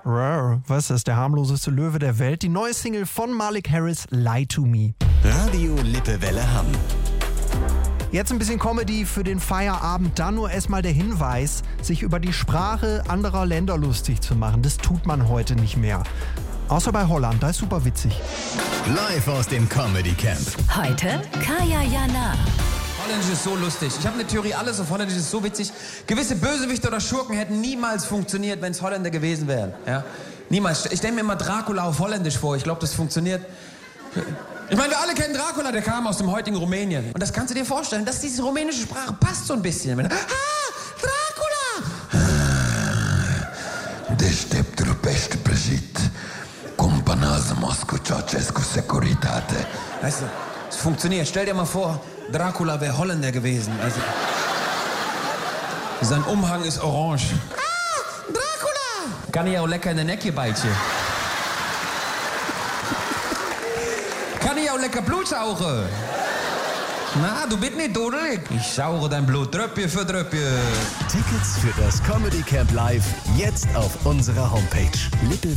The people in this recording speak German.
Rar, was ist der harmloseste Löwe der Welt? Die neue Single von Malik Harris, Lie to Me. Radio Lippewelle Hamm. Jetzt ein bisschen Comedy für den Feierabend. Dann nur erstmal der Hinweis, sich über die Sprache anderer Länder lustig zu machen. Das tut man heute nicht mehr. Außer bei Holland, da ist super witzig. Live aus dem Comedy Camp. Heute Kaya Jana. Holländisch ist so lustig. Ich habe eine Theorie, alles auf Holländisch ist so witzig. Gewisse Bösewichte oder Schurken hätten niemals funktioniert, wenn es Holländer gewesen wären. Ja? Niemals. Ich stelle mir immer Dracula auf Holländisch vor. Ich glaube, das funktioniert. Ich meine, wir alle kennen Dracula, der kam aus dem heutigen Rumänien. Und das kannst du dir vorstellen, dass diese rumänische Sprache passt so ein bisschen. Dracula! Deșteptul pește prăjit, cumpănează Moscou Ceaușescu Securitate. Weißt du, es funktioniert. Stell dir mal vor, Dracula wäre Holländer gewesen. Also, sein Umhang ist orange. Dracula! Kann ich auch lecker in den Ecke bijten. Kann ich auch lecker Blut saugen? Na, du bist nicht dodelig. Ich sauge dein Blut Tröpfchen für Tröpfchen. Tickets für das Comedy Camp Live jetzt auf unserer Homepage